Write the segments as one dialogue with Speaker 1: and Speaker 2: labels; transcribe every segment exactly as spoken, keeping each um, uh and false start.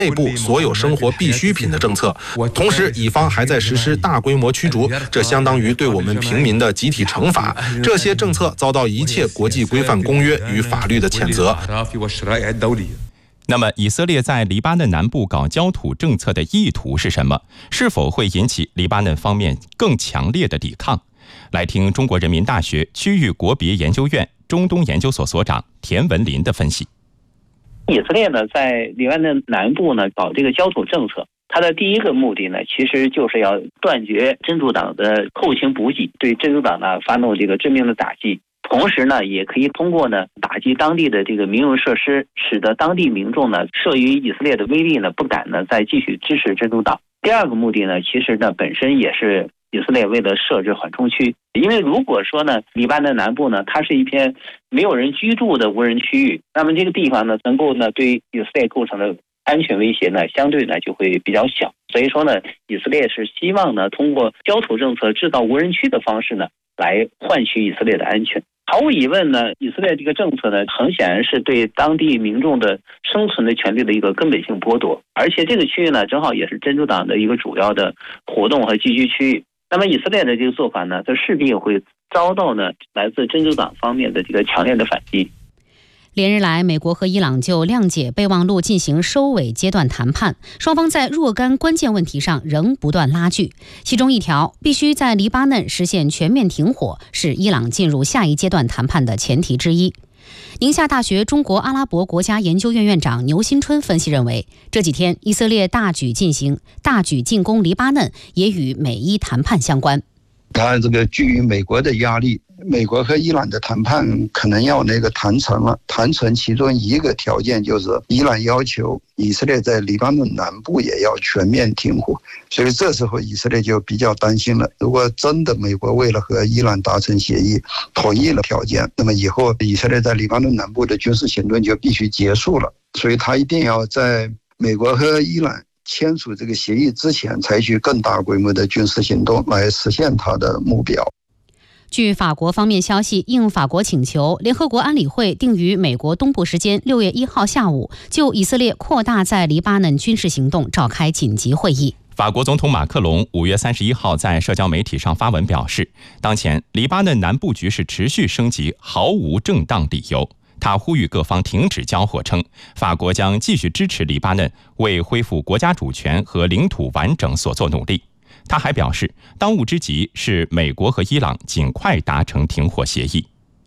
Speaker 1: 内部所有生活必需品的政策，同时乙方还在实施大规模驱逐，这相当于对我们平民的集体惩罚。这些政策遭到一切国际规范公约与法律的谴责。
Speaker 2: 那么，以色列在黎巴嫩南部搞焦土政策的意图是什么？是否会引起黎巴嫩方面更强烈的抵抗？来听中国人民大学区域国别研究院中东研究所所长田文林的分析。
Speaker 3: 以色列呢，在黎巴嫩南部呢搞这个焦土政策，它的第一个目的呢，其实就是要断绝真主党的后勤补给，对真主党呢发动这个致命的打击。同时呢，也可以通过呢打击当地的这个民用设施，使得当地民众呢慑于以色列的威力呢，不敢呢再继续支持真主党。第二个目的呢，其实呢本身也是以色列为了设置缓冲区，因为如果说呢，黎巴嫩南部呢，它是一片没有人居住的无人区域，那么这个地方呢，能够呢对以色列构成的安全威胁呢，相对呢就会比较小。所以说呢，以色列是希望呢，通过焦土政策制造无人区的方式呢，来换取以色列的安全。毫无疑问呢，以色列这个政策呢，很显然是对当地民众的生存的权利的一个根本性剥夺，而且这个区域呢，正好也是真主党的一个主要的活动和聚居区域。那么以色列的这个做法呢，它势必会遭到呢来自真主党方面的这个强烈的反击。
Speaker 4: 连日来，美国和伊朗就谅解备忘录进行收尾阶段谈判，双方在若干关键问题上仍不断拉锯。其中一条，必须在黎巴嫩实现全面停火，是伊朗进入下一阶段谈判的前提之一。宁夏大学中国阿拉伯国家研究院院长牛新春分析认为，这几天以色列大举进行大举进攻黎巴嫩，也与美伊谈判相关。
Speaker 5: 当然，这个基于美国的压力，美国和伊朗的谈判可能要那个谈成了，谈成其中一个条件就是伊朗要求以色列在黎巴嫩南部也要全面停火，所以这时候以色列就比较担心了。如果真的美国为了和伊朗达成协议，同意了条件，那么以后以色列在黎巴嫩南部的军事行动就必须结束了，所以他一定要在美国和伊朗签署这个协议之前采取更大规模的军事行动来实现他的目标。
Speaker 4: 据法国方面消息，应法国请求，联合国安理会定于美国东部时间六月一号下午就以色列扩大在黎巴嫩军事行动召开紧急会议。
Speaker 2: 法国总统马克龙五月三十一号在社交媒体上发文表示，当前黎巴嫩南部局势持续升级，毫无正当理由。他呼吁各方停止交火，称法国将继续支持黎巴嫩为恢复国家主权和领土完整所做努力。他还表示，当务之急是美国和伊朗尽快达成停火协议。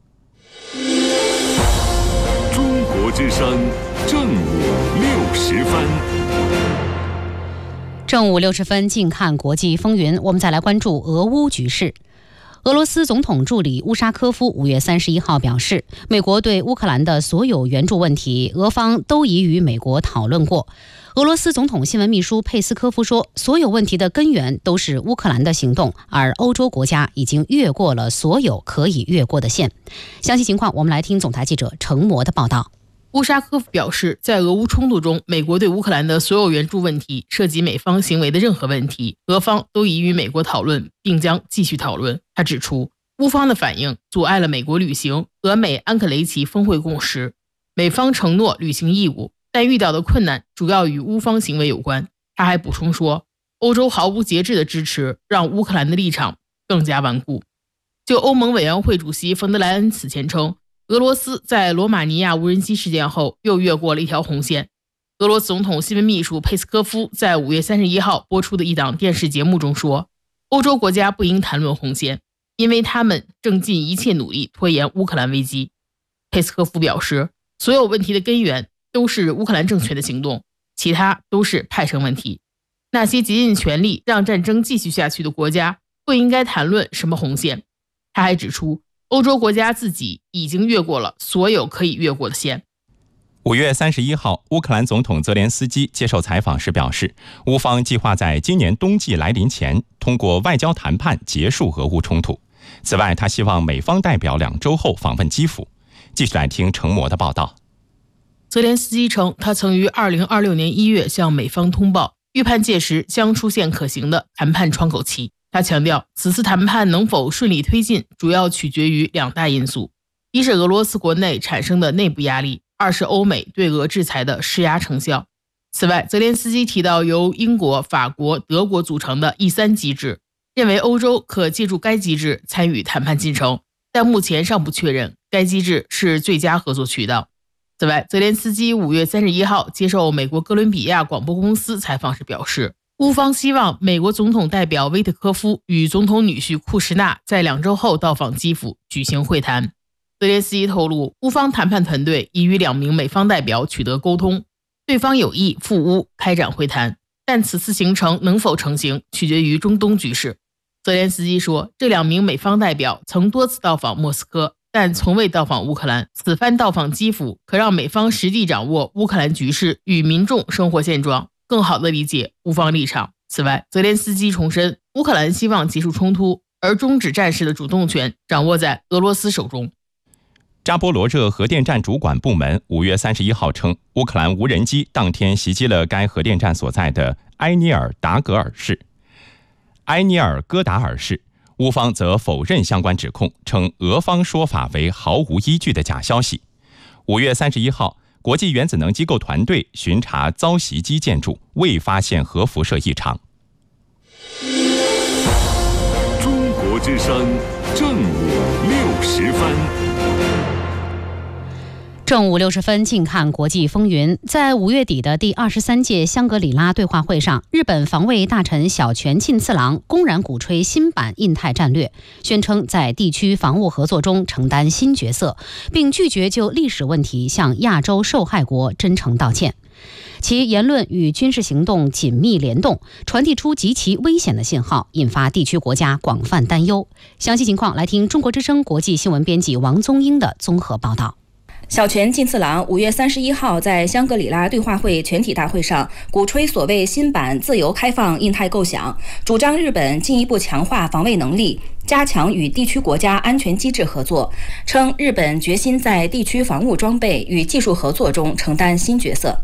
Speaker 6: 中国之声正午六时分。
Speaker 4: 正午六十分，近看国际风云，我们再来关注俄乌局势。俄罗斯总统助理乌沙科夫五月三十一号表示，美国对乌克兰的所有援助问题，俄方都已与美国讨论过。俄罗斯总统新闻秘书佩斯科夫说，所有问题的根源都是乌克兰的行动，而欧洲国家已经越过了所有可以越过的线。详细情况，我们来听总台记者程模的报道。
Speaker 7: 乌沙科夫表示，在俄乌冲突中，美国对乌克兰的所有援助问题，涉及美方行为的任何问题，俄方都已与美国讨论，并将继续讨论。他指出，乌方的反应阻碍了美国履行俄美安克雷奇峰会共识，美方承诺履行义务，但遇到的困难主要与乌方行为有关。他还补充说，欧洲毫无节制的支持让乌克兰的立场更加顽固。就欧盟委员会主席冯德莱恩此前称，俄罗斯在罗马尼亚无人机事件后又越过了一条红线。俄罗斯总统新闻秘书佩斯科夫在五月三十一号播出的一档电视节目中说，欧洲国家不应谈论红线，因为他们正尽一切努力拖延乌克兰危机。佩斯科夫表示，所有问题的根源都是乌克兰政权的行动，其他都是派生问题。那些竭尽全力让战争继续下去的国家不应该谈论什么红线。他还指出，欧洲国家自己已经越过了所有可以越过的线。
Speaker 2: 五月三十一号，乌克兰总统泽连斯基接受采访时表示，乌方计划在今年冬季来临前通过外交谈判结束俄乌冲突。此外，他希望美方代表两周后访问基辅。继续来听程模的报道。
Speaker 7: 泽连斯基称，他曾于二零二六年一月向美方通报，预判届时将出现可行的谈判窗口期。他强调，此次谈判能否顺利推进，主要取决于两大因素：一是俄罗斯国内产生的内部压力，二是欧美对俄制裁的施压成效。 此外，泽连斯基提到由英国、法国、德国组成的 E 三 机制，认为欧洲可借助该机制参与谈判进程，但目前尚不确认该机制是最佳合作渠道。此外，泽连斯基五月三十一号接受美国哥伦比亚广播公司采访时表示，乌方希望美国总统代表威特科夫与总统女婿库什纳在两周后到访基辅举行会谈。泽连斯基透露，乌方谈判团队已与两名美方代表取得沟通，对方有意赴乌开展会谈，但此次行程能否成行取决于中东局势。泽连斯基说，这两名美方代表曾多次到访莫斯科，但从未到访乌克兰。此番到访基辅，可让美方实地掌握乌克兰局势与民众生活现状，更好地理解乌方立场。此外，泽连斯基重申，乌克兰希望结束冲突，而终止战事的主动权掌握在俄罗斯手中。
Speaker 2: 扎波罗热核电站主管部门五月三十一号称，乌克兰无人机当天袭击了该核电站所在的埃涅尔达格尔市、埃涅尔戈达尔市。乌方则否认相关指控，称俄方说法为毫无依据的假消息。五月三十一号，国际原子能机构团队巡查遭袭击建筑，未发现核辐射异常。
Speaker 6: 中国之声正午六时分。
Speaker 4: 正午六十分，近看国际风云。在五月底的第二十三届香格里拉对话会上，日本防卫大臣小泉进次郎公然鼓吹新版印太战略，宣称在地区防务合作中承担新角色，并拒绝就历史问题向亚洲受害国真诚道歉。其言论与军事行动紧密联动，传递出极其危险的信号，引发地区国家广泛担忧。详细情况来听中国之声国际新闻编辑王宗英的综合报道。
Speaker 8: 小泉进次郎五月三十一号在香格里拉对话会全体大会上鼓吹所谓新版自由开放印太构想，主张日本进一步强化防卫能力，加强与地区国家安全机制合作，称日本决心在地区防务装备与技术合作中承担新角色。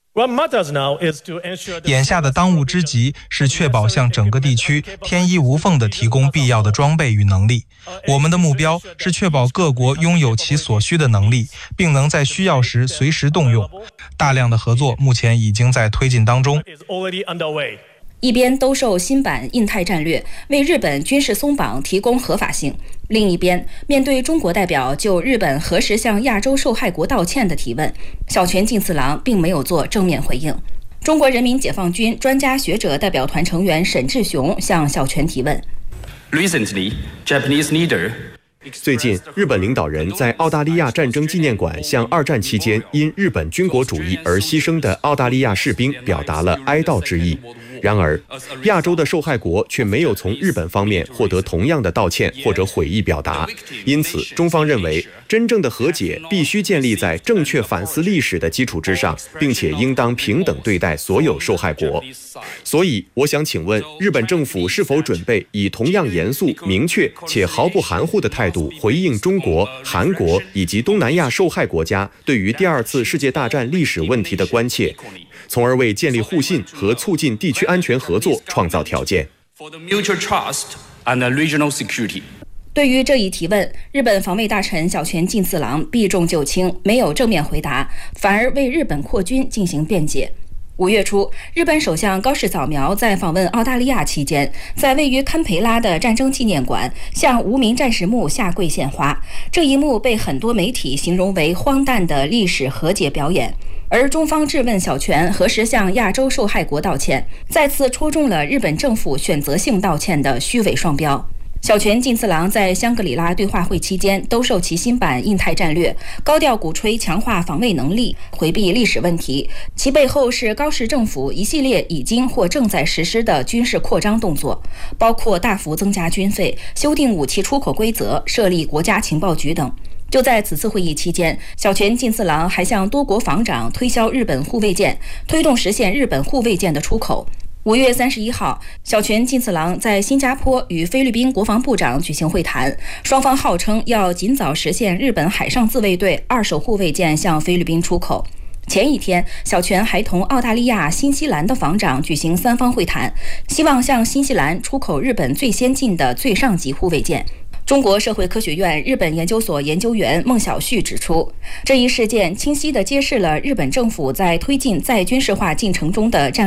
Speaker 9: 眼下的当务之急是确保向整个地区天衣无缝地提供必要的装备与能力。我们的目标是确保各国拥有其所需的能力，并能在需要时随时动用。大量的合作目前已经在推进当中。
Speaker 8: 一边兜售新版印太战略，为日本军事松绑提供合法性；另一边，面对中国代表就日本何时向亚洲受害国道歉的提问，小泉进次郎并没有做正面回应。中国人民解放军专家学者代表团成员沈志雄向小泉提问。
Speaker 10: Recently, Japanese leader
Speaker 11: 最近，日本领导人在澳大利亚战争纪念馆向二战期间因日本军国主义而牺牲的澳大利亚士兵表达了哀悼之意。然而，亚洲的受害国却没有从日本方面获得同样的道歉或者悔意表达。因此，中方认为，真正的和解必须建立在正确反思历史的基础之上，并且应当平等对待所有受害国。所以，我想请问，日本政府是否准备以同样严肃、明确且毫不含糊的态度回应中国、韩国以及东南亚受害国家对于第二次世界大战历史问题的关切，从而为建立互信和促进地区安全合作创造条件。
Speaker 8: 对于这一提问，日本防卫大臣小泉进次郎避重就轻，没有正面回答，反而为日本扩军进行辩解。五月初，日本首相高市早苗在访问澳大利亚期间，在位于堪培拉的战争纪念馆向无名战士墓下跪献花。这一幕被很多媒体形容为荒诞的历史和解表演。而中方质问小泉何时向亚洲受害国道歉，再次戳中了日本政府选择性道歉的虚伪双标。小泉进次郎在香格里拉对话会期间兜售其新版印太战略，高调鼓吹强化防卫能力，回避历史问题，其背后是高市政府一系列已经或正在实施的军事扩张动作，包括大幅增加军费、修订武器出口规则、设立国家情报局等。就在此次会议期间，小泉进次郎还向多国防长推销日本护卫舰，推动实现日本护卫舰的出口。五月三十一号，小泉进次郎在新加坡与菲律宾国防部长举行会谈，双方号称要尽早实现日本海上自卫队二手护卫舰向菲律宾出口。前一天，小泉还同澳大利亚、新西兰的防长举行三方会谈，希望向新西兰出口日本最先进的最上级护卫舰。 中国社会科学院日本研究所研究员孟晓旭指出，这一事件清晰地揭示了日本政府在推进再军事化进程中的战